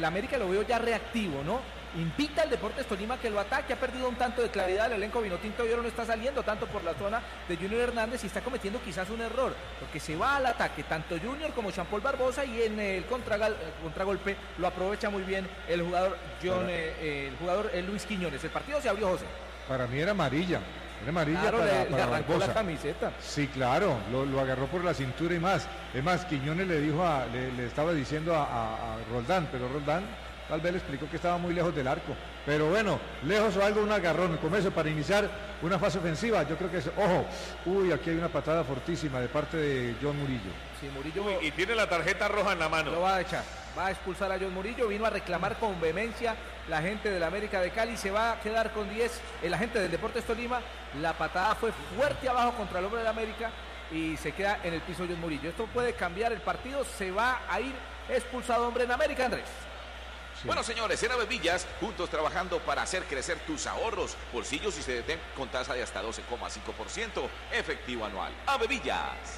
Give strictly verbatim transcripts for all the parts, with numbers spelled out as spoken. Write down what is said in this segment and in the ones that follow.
la América lo veo ya reactivo, ¿no? Invita al Deportes Tolima que lo ataque, ha perdido un tanto de claridad el elenco vinotinto y ahora no está saliendo tanto por la zona de Junior Hernández y está cometiendo quizás un error, porque se va al ataque tanto Junior como Jean Paul Barbosa y en el contragal, contragolpe lo aprovecha muy bien el jugador John, eh, el jugador eh, Luis Quiñones. El partido se abrió, José. Para mí era amarilla, era amarilla claro, para, le, para le arrancó Barbosa. la camiseta. Sí, claro, lo, lo agarró por la cintura y más. Es más, Quiñones le dijo a, le, le estaba diciendo a, a, a Roldán, pero Roldán tal vez le explicó que estaba muy lejos del arco. Pero bueno, lejos o algo, un agarrón, como eso, para iniciar una fase ofensiva. Yo creo que es, ojo, uy, aquí hay una patada fortísima de parte de John Murillo. Sí, Murillo. Uy, y tiene la tarjeta roja en la mano. Lo va a echar, va a expulsar a John Murillo, vino a reclamar con vehemencia la gente de la América de Cali, se va a quedar con diez, el agente del Deportes Tolima, la patada fue fuerte abajo contra el hombre de la América y se queda en el piso John Murillo. Esto puede cambiar el partido, se va a ir expulsado hombre en América, Andrés. Sí. Bueno, señores, en Avevillas, juntos trabajando para hacer crecer tus ahorros, bolsillos y C D T con tasa de hasta doce coma cinco por ciento efectivo anual. Avevillas.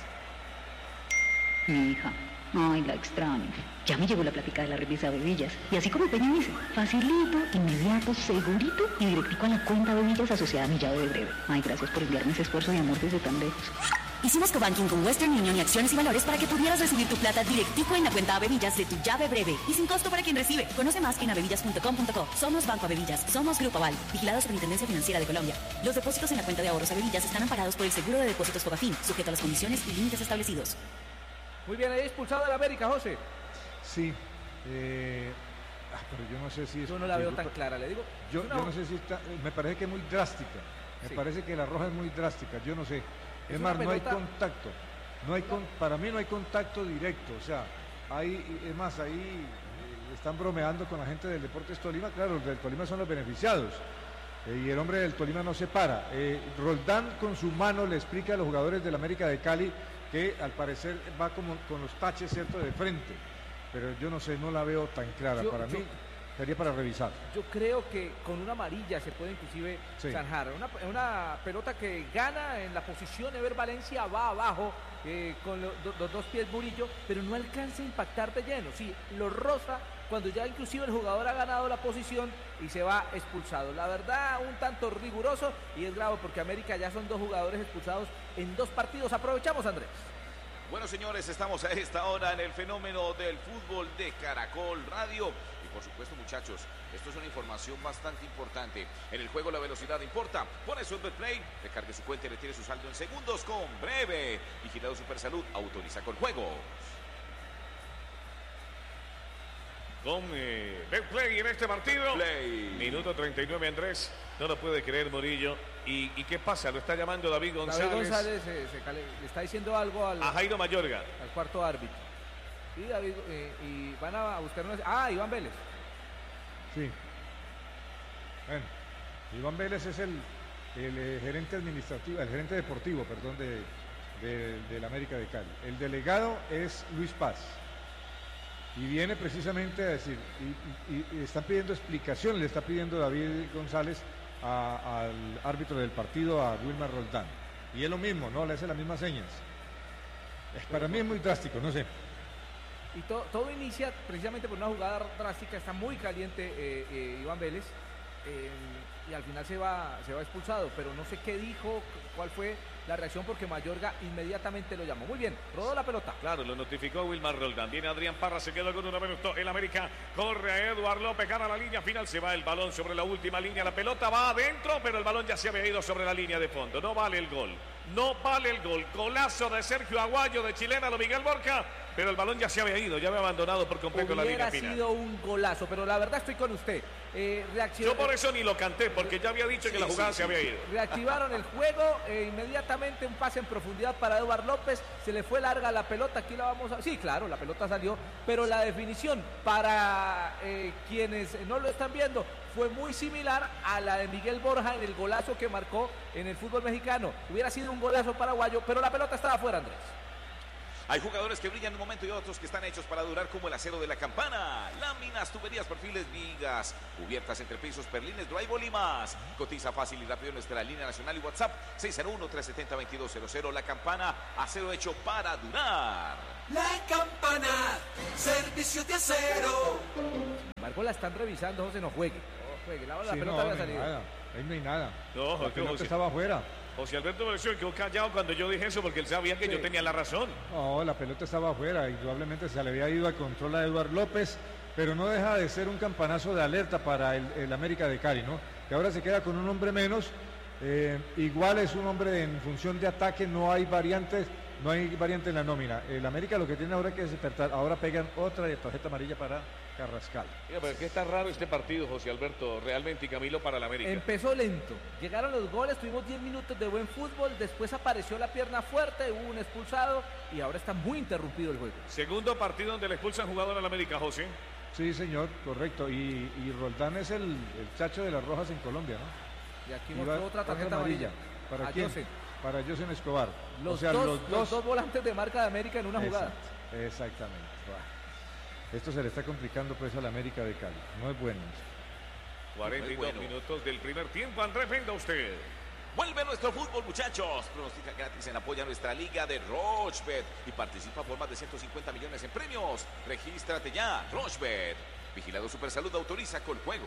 Mi hija, ay, la extraño. Ya me llegó la plática de la revista Avevillas. Y así como Peña dice, facilito, inmediato, segurito y directico a la cuenta Avevillas asociada a mi llave de breve. Ay, gracias por enviarme ese esfuerzo de amor desde tan lejos. Hicimos cobanking con Western Union y Acciones y Valores para que pudieras recibir tu plata directico en la cuenta Avevillas de tu llave breve y sin costo para quien recibe. Conoce más en avevillas punto com punto co. Somos Banco Avevillas, somos Grupo Aval, vigilados por Superintendencia Financiera de Colombia. Los depósitos en la cuenta de ahorros Avevillas están amparados por el Seguro de Depósitos Fogafín, sujeto a las condiciones y límites establecidos. Muy bien, ahí expulsado de la América, José. Sí, eh, ah, pero yo no sé si es... Yo no la veo tan clara, le digo. Yo no, yo no sé si está, me parece que es muy drástica, me sí. parece que la roja es muy drástica, yo no sé. Es, es más, no hay contacto, no hay con, para mí no hay contacto directo, o sea, hay, es más, ahí eh, están bromeando con la gente del Deportes Tolima, claro, los del Tolima son los beneficiados, eh, y el hombre del Tolima no se para. Eh, Roldán con su mano le explica a los jugadores del América de Cali que al parecer va como con los taches, ¿cierto?, de frente, pero yo no sé, no la veo tan clara, yo, para yo, mí sería para revisar. Yo creo que con una amarilla se puede inclusive sí. zanjar, una, una pelota que gana en la posición, Ever Valencia va abajo eh, con los do, do, dos pies Murillo, pero no alcanza a impactar de lleno, sí, lo roza cuando ya inclusive el jugador ha ganado la posición y se va expulsado. La verdad, un tanto riguroso y es grave porque América ya son dos jugadores expulsados en dos partidos. Aprovechamos, Andrés. Bueno, señores, estamos a esta hora en el fenómeno del fútbol de Caracol Radio. Y por supuesto, muchachos, esto es una información bastante importante. En el juego la velocidad importa. Pone su Betplay, recargue su cuenta y retire su saldo en segundos con Breve. Vigilado Supersalud, autoriza con juegos. Con eh, Betplay en este partido. Betplay. Minuto treinta y nueve, Andrés. No lo puede creer Murillo. ¿Y, y qué pasa? Lo está llamando David González. David González eh, se cale, le está diciendo algo al, a Jairo Mayorga, al cuarto árbitro. Y, David, eh, y van a buscar una... Ah, Iván Vélez. Sí. Bueno, Iván Vélez es el, el eh, gerente administrativo, el gerente deportivo, perdón, de, de, de la América de Cali. El delegado es Luis Paz. Y viene precisamente a decir, y, y, y están pidiendo explicación, le está pidiendo David González a, al árbitro del partido, a Wilmar Roldán. Y es lo mismo, ¿no? Le hace las mismas señas. Es, para mí es muy drástico, no sé. Y to, todo inicia precisamente por una jugada drástica, está muy caliente eh, eh, Iván Vélez, eh, y al final se va, se va expulsado, pero no sé qué dijo, cuál fue la reacción, porque Mayorga inmediatamente lo llamó. Muy bien, rodó la pelota. Claro, lo notificó Wilmar Roldán. Viene Adrián Parra, se queda con un minuto el América. Corre a Eduard López, gana la línea final, se va el balón sobre la última línea. La pelota va adentro, pero el balón ya se había ido sobre la línea de fondo. No vale el gol. No vale el gol. Golazo de Sergio Aguayo, de chilena, lo Miguel Borja, pero el balón ya se había ido, ya había abandonado por completo Hubiera la línea final. Hubiera sido un golazo, pero la verdad estoy con usted. Eh, reaccionó... Yo por eso ni lo canté, porque ya había dicho sí, que la jugada sí, se había ido. Reactivaron el juego, eh, inmediatamente un pase en profundidad para Eduard López, se le fue larga la pelota, aquí la vamos a... Sí, claro, la pelota salió, pero la definición para eh, quienes no lo están viendo fue muy similar a la de Miguel Borja en el golazo que marcó en el fútbol mexicano. Hubiera sido un golazo paraguayo, pero la pelota estaba afuera, Andrés. Hay jugadores que brillan en un momento y otros que están hechos para durar, como el acero de la Campana. Láminas, tuberías, perfiles, vigas, cubiertas, entrepisos, perlines, drywall y más. Cotiza fácil y rápido en nuestra línea nacional y WhatsApp seis cero uno, tres siete cero, dos dos cero cero. La Campana, acero hecho para durar. La Campana, servicios de acero. embargo la están revisando, José, no juegue. No juegue, la, la sí, pelota no, había no salido. Nada. Ahí no hay nada. No, la pelota José, estaba afuera. José Alberto Versión quedó callado cuando yo dije eso porque él sabía que sí. yo tenía la razón. No, la pelota estaba afuera, indudablemente se le había ido al control a Eduard López, pero no deja de ser un campanazo de alerta para el, el América de Cali, ¿no? Que ahora se queda con un hombre menos, eh, igual es un hombre en función de ataque, no hay variantes, no hay variante en la nómina. El América lo que tiene ahora es que despertar, ahora pegan otra tarjeta amarilla para Carrascal. Mira, pero es que está raro este partido, José Alberto, realmente, y Camilo, para el América. Empezó lento, llegaron los goles, tuvimos diez minutos de buen fútbol, después apareció la pierna fuerte, hubo un expulsado y ahora está muy interrumpido el juego. Segundo partido donde le expulsan jugador al América, José. Sí, señor, correcto. Y, y Roldán es el, el chacho de las rojas en Colombia, ¿no? Y aquí mostró otra tarjeta amarilla. ¿Para quién? Jose. Para Josen Escobar. Los, o sea, dos, los, dos... los dos volantes de marca de América en una jugada. Exact, exactamente. Esto se le está complicando pues a la América de Cali. No es bueno. cuarenta y dos bueno. minutos del primer tiempo. Andrés, venga usted. Vuelve nuestro fútbol, muchachos. Pronostica gratis en apoyo a nuestra liga de Rochebet y participa por más de ciento cincuenta millones en premios. Regístrate ya, Rochebet. Vigilado Supersalud, autoriza con juegos.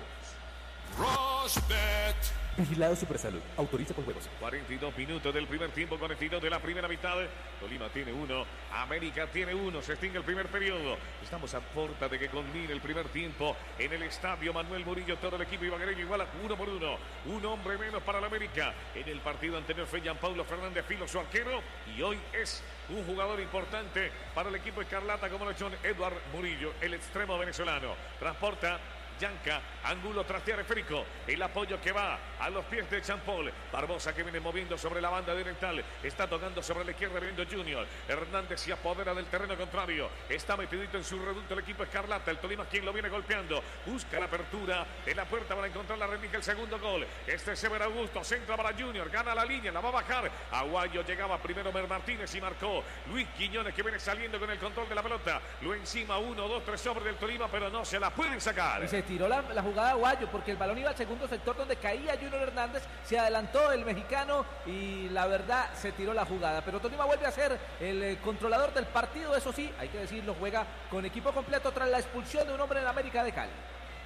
Rochebet. Vigilado Supersalud, autoriza con juegos. cuarenta y dos minutos del primer tiempo con el final de la primera mitad. Tolima tiene uno, América tiene uno, se extingue el primer periodo. Estamos a puerta de que culmine el primer tiempo en el estadio Manuel Murillo. Todo el equipo ibaguereño igual a uno por uno. Un hombre menos para la América. En el partido anterior fue Gianpaulo Fernández Filo, su arquero, y hoy es un jugador importante para el equipo escarlata como lo hecho Eduard Murillo, el extremo venezolano. Transporta Yanca, ángulo trastear esférico, el apoyo que va a los pies de Champol. Barbosa que viene moviendo sobre la banda oriental, está tocando sobre la izquierda viendo Junior. Hernández se apodera del terreno contrario, está metidito en su reducto el equipo escarlata. El Tolima quien lo viene golpeando, busca la apertura de la puerta para encontrar la rendija, el segundo gol. Este es Sever Augusto, centra para Junior, gana la línea, la va a bajar. Aguayo llegaba primero Mer Martínez y marcó Luis Quiñones que viene saliendo con el control de la pelota. Lo encima uno, dos, tres sobre del Tolima, pero no se la pueden sacar. Tiró la, la jugada a Aguayo porque el balón iba al segundo sector donde caía Junior Hernández, se adelantó el mexicano y la verdad se tiró la jugada, pero Tolima vuelve a ser el eh, controlador del partido, eso sí, hay que decirlo, juega con equipo completo tras la expulsión de un hombre en la América de Cali.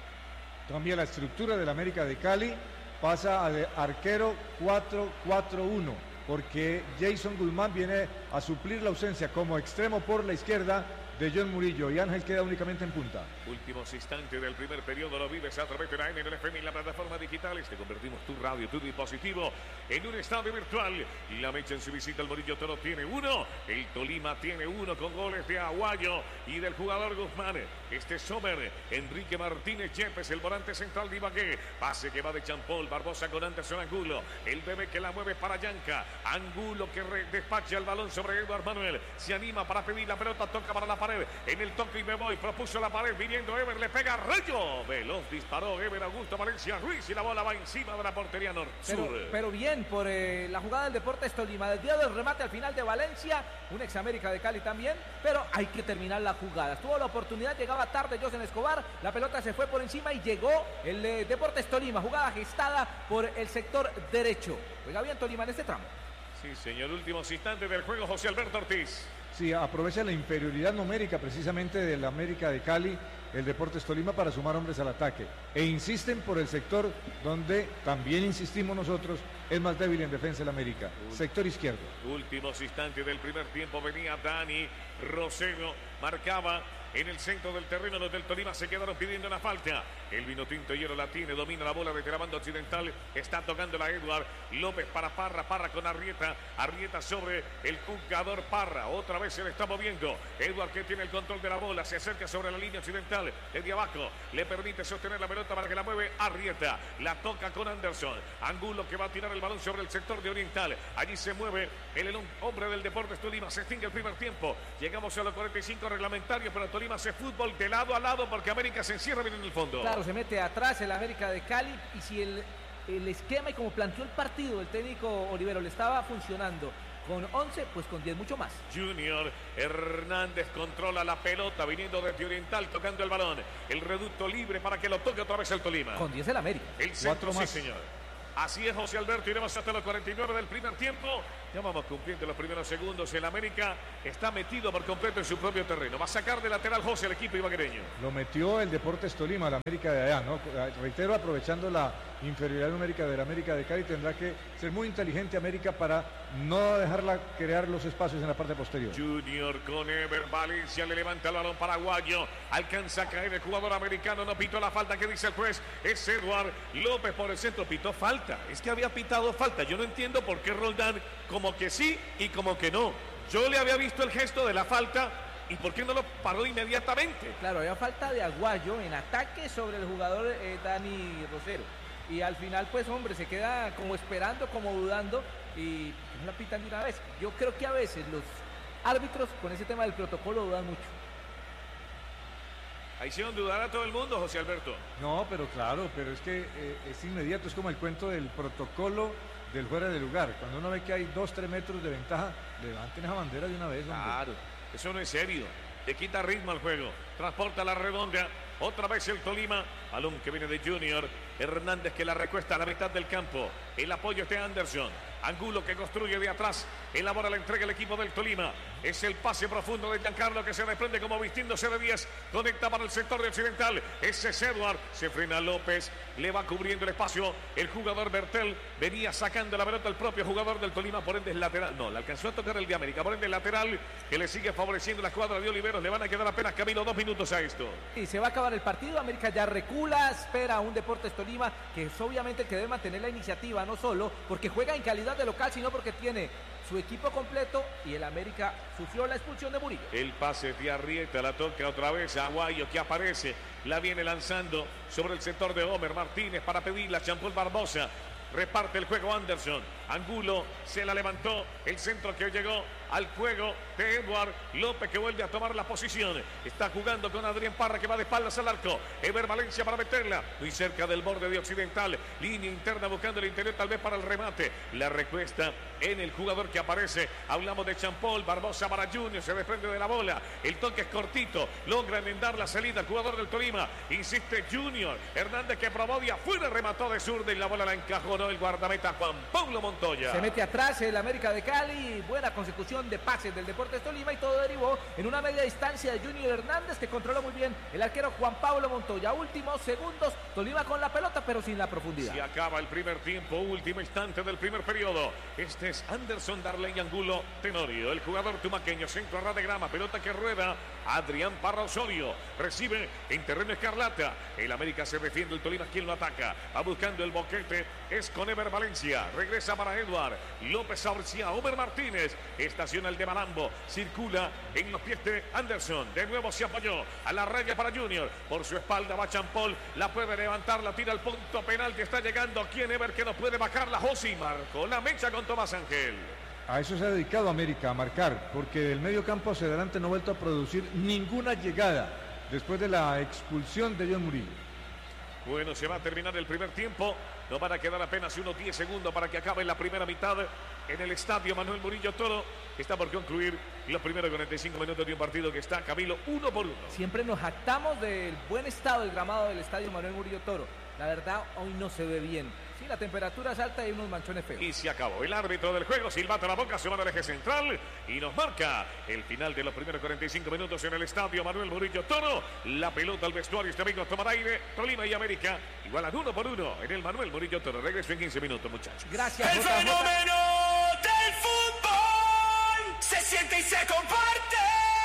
Cambia la estructura del América de Cali, pasa a arquero cuatro cuatro uno, porque Jason Guzmán viene a suplir la ausencia como extremo por la izquierda de John Murillo y Ángel queda únicamente en punta. Últimos instantes del primer periodo lo vives a través de la N N F M y la plataforma digital. Te convertimos tu radio, tu dispositivo en un estadio virtual. Y la mecha en su visita al Murillo Toro tiene uno. El Tolima tiene uno con goles de Aguayo y del jugador Guzmán. Este Sommer, Enrique Martínez Yepes, el volante central de Ibagué. Pase que va de Champol, Barbosa con Anderson Angulo. El bebé que la mueve para Yanca. Angulo que despacha el balón sobre Eduard Manuel. Se anima para pedir la pelota, toca para la pared. En el toque y me voy, propuso la pared, viniendo Ever, le pega Rayo. Veloz disparó Ever Augusto Valencia Ruiz y la bola va encima de la portería norte-sur. Pero, pero bien por eh, la jugada del Deportes Tolima, desviado del remate al final de Valencia, un ex América de Cali también, pero hay que terminar la jugada. Tuvo la oportunidad, llegaba tarde Josen Escobar, la pelota se fue por encima y llegó el eh, Deportes Tolima, jugada gestada por el sector derecho. Juega bien Tolima en este tramo. Sí, señor, últimos instantes del juego, José Alberto Ortiz. Sí, aprovecha la inferioridad numérica precisamente del América de Cali, el Deportes Tolima, para sumar hombres al ataque. E insisten por el sector donde también insistimos nosotros, es más débil en defensa el América, sector izquierdo. Últimos instantes del primer tiempo, venía Dani Rosero, marcaba en el centro del terreno donde el Tolima se quedaron pidiendo una falta. El vino tinto hielo la tiene, domina la bola desde la banda occidental, está tocando la Eduard López para Parra, Parra con Arrieta, Arrieta sobre el jugador Parra, otra vez se le está moviendo. Eduard que tiene el control de la bola, se acerca sobre la línea occidental, desde abajo, le permite sostener la pelota para que la mueve Arrieta, la toca con Anderson, Angulo que va a tirar el balón sobre el sector de oriental, allí se mueve el hombre del Deportes Tolima, se extingue el primer tiempo, llegamos a los cuarenta y cinco reglamentarios, pero Tolima hace fútbol de lado a lado porque América se encierra bien en el fondo. Claro, se mete atrás el América de Cali y si el, el esquema y como planteó el partido el técnico Olivero le estaba funcionando con once, pues con diez mucho más. Junior Hernández controla la pelota viniendo desde oriental tocando el balón, el reducto libre para que lo toque otra vez el Tolima. Con diez el América. El centro, sí señor. Así es, José Alberto, iremos hasta los cuarenta y nueve del primer tiempo. Ya vamos cumpliendo los primeros segundos. El América está metido por completo en su propio terreno. Va a sacar de lateral José el equipo ibaguereño. Lo metió el Deportes Tolima, la América de allá, ¿no? Reitero, aprovechando la inferioridad numérica de la América de Cali, tendrá que ser muy inteligente América para no dejarla crear los espacios en la parte posterior. Junior con Ever Valencia, le levanta el balón paraguayo. Alcanza a caer el jugador americano. No pitó la falta que dice el juez. Es Eduard López por el centro. Pitó falta. Es que había pitado falta. Yo no entiendo por qué Roldán como que sí y como que no. Yo le había visto el gesto de la falta y por qué no lo paró inmediatamente. Claro, había falta de Aguayo en ataque sobre el jugador eh, Dani Rosero. Y al final, pues hombre, se queda como esperando, como dudando y no la pitan de una vez. Yo creo que a veces los árbitros con ese tema del protocolo dudan mucho. Ahí hicieron dudar a todo el mundo, José Alberto. No, pero claro, pero es que eh, es inmediato, es como el cuento del protocolo del fuera de lugar. Cuando uno ve que hay dos, tres metros de ventaja, levanten esa bandera de una vez, hombre. Claro, eso no es serio. Le quita ritmo al juego. Transporta la redonda. Otra vez el Tolima. Balón que viene de Junior. Hernández que la recuesta a la mitad del campo. El apoyo es de Anderson. Angulo que construye de atrás. Elabora la entrega el equipo del Tolima. Es el pase profundo de Giancarlo que se desprende como vistiéndose de diez. Conecta para el sector de occidental. Ese es Eduard. Se frena López. Le va cubriendo el espacio. El jugador Bertel venía sacando la pelota al propio jugador del Tolima. Por ende es lateral. No, le alcanzó a tocar el de América. Por ende el lateral que le sigue favoreciendo la escuadra de Oliveros. Le van a quedar apenas camino dos minutos a esto. Y se va a acabar el partido. América ya recula. Espera a un Deportes Tolima que es obviamente el que debe mantener la iniciativa. No solo porque juega en calidad de local, sino porque tiene su equipo completo y el América sufrió la expulsión de Murillo. El pase de Arrieta, la toca otra vez a Aguayo que aparece, la viene lanzando sobre el sector de Homer Martínez para pedirla a Champol Barbosa. Reparte el juego Anderson. Angulo se la levantó. El centro que llegó al juego de Eduard López que vuelve a tomar la posición. Está jugando con Adrián Parra que va de espaldas al arco. Ever Valencia para meterla. Muy cerca del borde de occidental. Línea interna buscando el interior tal vez para el remate. La recuesta en el jugador que aparece. Hablamos de Champol. Barbosa para Junior. Se desprende de la bola. El toque es cortito. Logra enmendar la salida el jugador del Tolima. Insiste Junior. Hernández que probó de afuera. Remató de zurda y la bola la encajó el guardameta Juan Pablo Montoya. Se mete atrás el América de Cali, buena consecución de pases del Deportes Tolima y todo derivó en una media distancia de Junior Hernández que controló muy bien el arquero Juan Pablo Montoya. Últimos segundos, Tolima con la pelota pero sin la profundidad. Se acaba el primer tiempo, último instante del primer periodo. Este es Anderson Darley Angulo Tenorio, el jugador tumaqueño, centro a ras de grama, pelota que rueda. Adrián Parra Osorio recibe en terreno escarlata. El América se defiende, el Tolima quien lo ataca. Va buscando el boquete, es con Ever Valencia. Regresa para Eduard López Aurcia. Homer Martínez estaciona el de Malambo. Circula en los pies de Anderson. De nuevo se apoyó a la raya para Junior. Por su espalda va Champol. La puede levantar, la tira al punto penal que está llegando. Quien Ever que no puede bajarla. José marcó la mecha con Tomás Ángel. A eso se ha dedicado América, a marcar, porque del medio campo hacia adelante no ha vuelto a producir ninguna llegada después de la expulsión de John Murillo. Bueno, se va a terminar el primer tiempo. Nos van a quedar apenas unos diez segundos para que acabe la primera mitad en el estadio Manuel Murillo Toro. Está por concluir los primeros cuarenta y cinco minutos de un partido que está, Camilo, uno por uno. Siempre nos jactamos del buen estado del gramado del estadio Manuel Murillo Toro. La verdad, hoy no se ve bien. Sí, la temperatura es alta y hay unos manchones feos. Y se acabó. El árbitro del juego, silbata la boca, se va al eje central y nos marca el final de los primeros cuarenta y cinco minutos en el estadio Manuel Murillo Toro. La pelota al vestuario, este amigo tomar aire. Tolima y América igualan uno por uno en el Manuel Murillo Toro. Regreso en quince minutos, muchachos. Gracias, El J J. fenómeno del fútbol se siente y se comparte.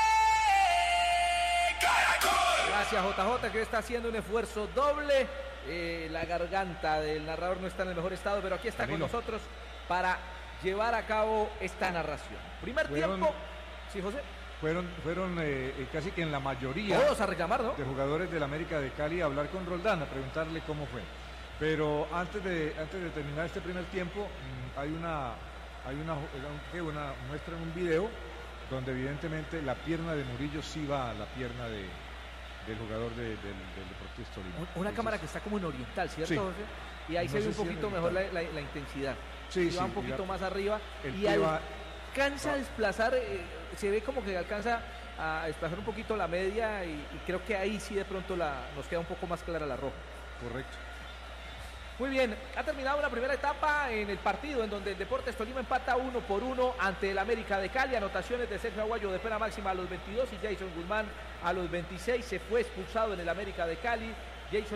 Caracol. Gracias, J J, que está haciendo un esfuerzo doble. Eh, la garganta del narrador no está en el mejor estado, pero aquí está Camilo con nosotros para llevar a cabo esta narración. Primer fueron, tiempo. Sí, José. Fueron, fueron eh, casi que en la mayoría todos a reclamar, ¿no?, de jugadores del América de Cali a hablar con Roldán, a preguntarle cómo fue. Pero antes de, antes de terminar este primer tiempo, mmm, hay una, hay una, una, una muestra en un video donde evidentemente la pierna de Murillo sí va a la pierna de del jugador de, del, del Deportes Tolima. Una Entonces, cámara que está como en oriental, ¿cierto, sí, José? Y ahí no se ve un poquito si mejor la, la, la intensidad. Sí, sí, va un poquito la, más arriba y va, alcanza va. a desplazar, eh, se ve como que alcanza a desplazar un poquito la media y, y creo que ahí sí de pronto la, nos queda un poco más clara la roja. Correcto. Muy bien, ha terminado una primera etapa en el partido en donde el Deportes Tolima empata uno por uno ante el América de Cali. Anotaciones de Sergio Aguayo de pena máxima a los veintidós y Jason Guzmán a los veintiséis. Se fue expulsado en el América de Cali. Jason